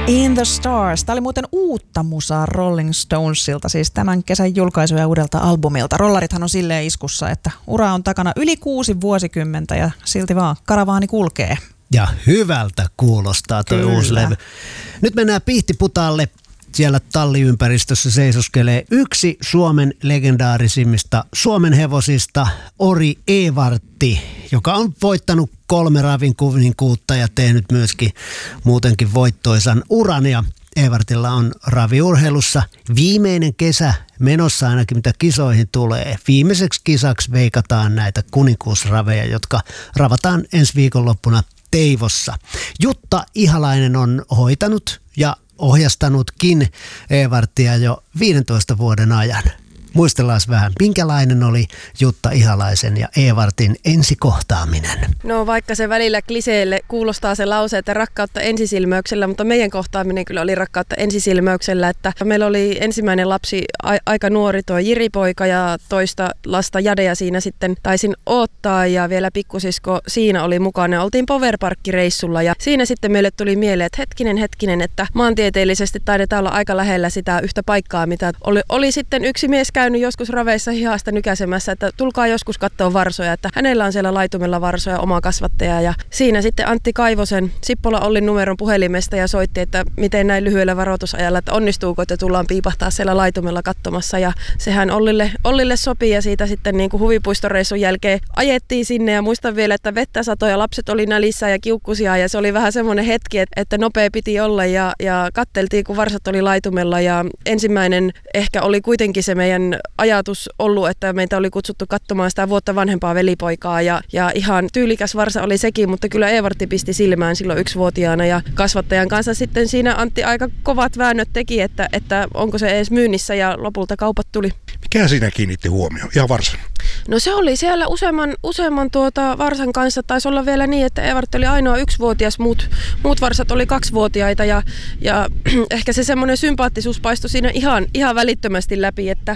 In the Stars. Tämä oli muuten uutta musaa Rolling Stonesilta, siis tämän kesän julkaisuja uudelta albumilta. Rollarithan on silleen iskussa, että ura on takana yli 6 vuosikymmentä ja silti vaan karavaani kulkee. Ja hyvältä kuulostaa tuo uusi levy. Nyt mennään Pihtiputaalle. Siellä talliympäristössä seisoskelee yksi Suomen legendaarisimmista Suomen hevosista, Ori Evartti, joka on voittanut 3 ravin kuninkuutta ja tehnyt myöskin muutenkin voittoisan uran. Ja Evartilla on raviurheilussa viimeinen kesä menossa ainakin mitä kisoihin tulee. Viimeiseksi kisaksi veikataan näitä kuninkuusraveja, jotka ravataan ensi viikonloppuna Teivossa. Jutta Ihalainen on hoitanut ja ohjastanutkin Evarttia jo 15 vuoden ajan. Muistellaan vähän, minkälainen oli Jutta Ihalaisen ja Evartin ensikohtaaminen? No vaikka se välillä kliseelle kuulostaa se lause, että rakkautta ensisilmäyksellä, mutta meidän kohtaaminen kyllä oli rakkautta ensisilmäyksellä. Että meillä oli ensimmäinen lapsi aika nuori tuo Jiri-poika ja toista lasta Jadea siinä sitten taisin odottaa ja vielä pikkusisko siinä oli mukana. Oltiin Powerparkki-reissulla ja siinä sitten meille tuli mieleen, että hetkinen, että maantieteellisesti taidetaan olla aika lähellä sitä yhtä paikkaa, mitä oli sitten yksi mies käynyt joskus raveissa hihasta nykäsemässä, että tulkaa joskus katsoa varsoja, että hänellä on siellä laitumella varsoja oma kasvattaja ja siinä sitten Antti Kaivosen Sippola Ollin numeron puhelimesta ja soitti, että miten näin lyhyellä varoitusajalla, että onnistuuko, että tullaan piipahtaa siellä laitumella katsomassa ja sehän Ollille sopii ja siitä sitten niin kuin huvipuistoreissun jälkeen ajettiin sinne ja muistan vielä, että vettä satoi ja lapset oli nälissä ja kiukkusia ja se oli vähän semmoinen hetki, että nopea piti olla ja katteltiin kun varsat oli laitumella ja ensimmäinen ehkä oli kuitenkin se meidän ajatus ollut, että meitä oli kutsuttu katsomaan sitä vuotta vanhempaa velipoikaa ja ihan tyylikäs varsa oli sekin, mutta kyllä Evartti pisti silmään silloin 1-vuotiaana ja kasvattajan kanssa sitten siinä Antti aika kovat väännöt teki, että onko se edes myynnissä ja lopulta kaupat tuli. Mikä siinä kiinnitti huomioon? Ihan varsan. No se oli siellä useamman varsan kanssa. Taisi olla vielä niin, että Evartti oli ainoa 1-vuotias, muut varsat oli 2-vuotiaita ja ehkä se semmoinen sympaattisuus paistoi siinä ihan välittömästi läpi, että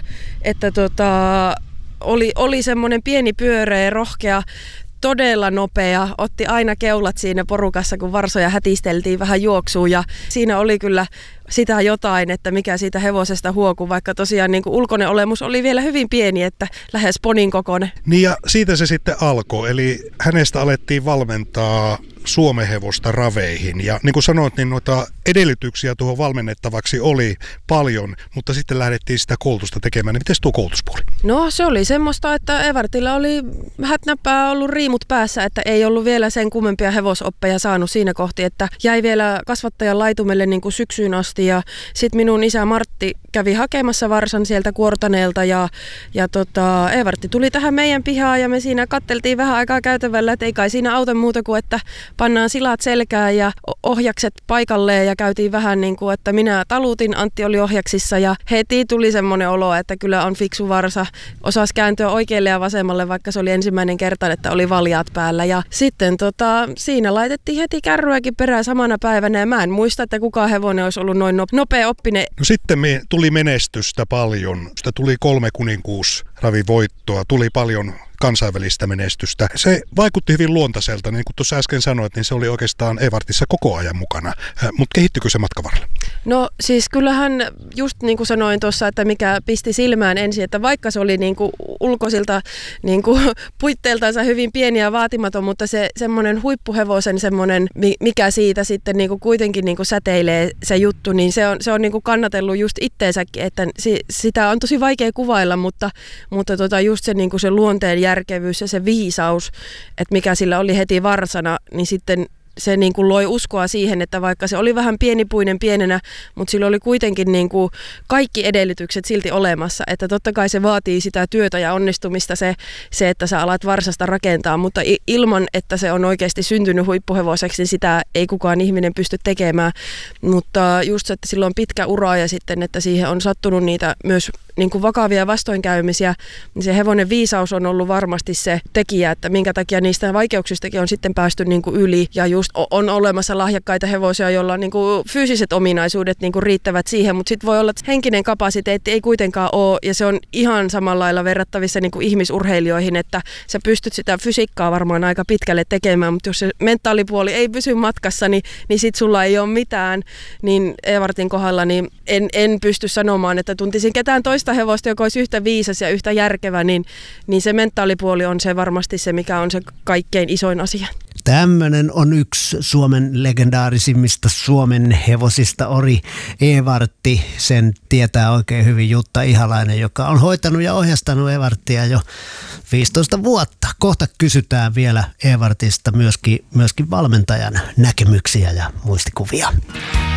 oli semmoinen pieni pyöreä, rohkea, todella nopea, otti aina keulat siinä porukassa, kun varsoja hätisteltiin vähän juoksuun ja siinä oli kyllä sitä jotain, että mikä siitä hevosesta huokui, vaikka tosiaan niin kuin ulkoinen olemus oli vielä hyvin pieni, että lähes ponin kokoinen. Niin ja siitä se sitten alkoi, eli hänestä alettiin valmentaa Suomen hevosta raveihin ja niin kuin sanoit, niin noita edellytyksiä tuohon valmennettavaksi oli paljon, mutta sitten lähdettiin sitä koulutusta tekemään. Miten tuo koulutuspuoli? No se oli semmoista, että Evartilla oli hätnäppää ollut riimut päässä, että ei ollut vielä sen kummempia hevosoppeja saanut siinä kohti, että jäi vielä kasvattajan laitumelle niin kuin syksyyn asti ja sitten minun isä Martti kävi hakemassa varsan sieltä Kuortaneelta ja Evartti tuli tähän meidän pihaan ja me siinä katteltiin vähän aikaa käytävällä, että ei kai siinä auta muuta kuin, että pannaan silat selkään ja ohjakset paikalleen ja käytiin vähän niin kuin, että minä talutin, Antti oli ohjaksissa ja heti tuli semmoinen olo, että kyllä on fiksu varsa, osasi kääntyä oikealle ja vasemmalle, vaikka se oli ensimmäinen kerta, että oli valjaat päällä ja sitten siinä laitettiin heti kärryäkin perään samana päivänä ja mä en muista, että kukaan hevonen olisi ollut noin nopea oppinen. No sitten tuli menestystä paljon, sitä tuli 3 kuninkuusravivoittoa, tuli paljon kansainvälistä menestystä. Se vaikutti hyvin luontaiselta, niin kuin tuossa äsken sanoit, niin se oli oikeastaan Evartissa koko ajan mukana. Mutta kehittyykö se matkan varrella? No siis kyllähän just niin kuin sanoin tuossa, että mikä pisti silmään ensin, että vaikka se oli niin kuin ulkoisilta niin kuin puitteiltansa hyvin pieni ja vaatimaton, mutta se semmoinen huippuhevosen semmoinen, mikä siitä sitten niin kuin kuitenkin niin kuin säteilee se juttu, niin se on niin kuin kannatellut just itteensäkin, että sitä on tosi vaikea kuvailla, mutta just se, niin kuin se luonteen järkevyys ja se viisaus, että mikä sillä oli heti varsana, niin sitten se niin kuin loi uskoa siihen, että vaikka se oli vähän pienipuinen pienenä, mutta sillä oli kuitenkin niin kuin kaikki edellytykset silti olemassa. Että totta kai se vaatii sitä työtä ja onnistumista se että sä alat varsasta rakentaa, mutta ilman, että se on oikeasti syntynyt huippuhevoseksi, niin sitä ei kukaan ihminen pysty tekemään. Mutta just, että sillä on pitkä ura ja sitten, että siihen on sattunut niitä myös niin kuin vakavia vastoinkäymisiä, niin se hevonen viisaus on ollut varmasti se tekijä, että minkä takia niistä vaikeuksistakin on sitten päästy niin kuin yli. Ja just on olemassa lahjakkaita hevosia, joilla on niin kuin fyysiset ominaisuudet niin kuin riittävät siihen, mutta sitten voi olla, että henkinen kapasiteetti ei kuitenkaan ole, ja se on ihan samalla lailla verrattavissa niin kuin ihmisurheilijoihin, että sä pystyt sitä fysiikkaa varmaan aika pitkälle tekemään, mutta jos se mentaalipuoli ei pysy matkassa, niin sit sulla ei ole mitään, niin Evartin kohdalla niin en pysty sanomaan, että tuntisin ketään toista hevosta, joka olisi yhtä viisas ja yhtä järkevä, niin se mentaalipuoli on se varmasti se, mikä on se kaikkein isoin asia. Tämmöinen on yksi Suomen legendaarisimmista Suomen hevosista, Ori Evartti. Sen tietää oikein hyvin Jutta Ihalainen, joka on hoitanut ja ohjastanut Evarttia jo 15 vuotta. Kohta kysytään vielä Evartista myöskin valmentajan näkemyksiä ja muistikuvia.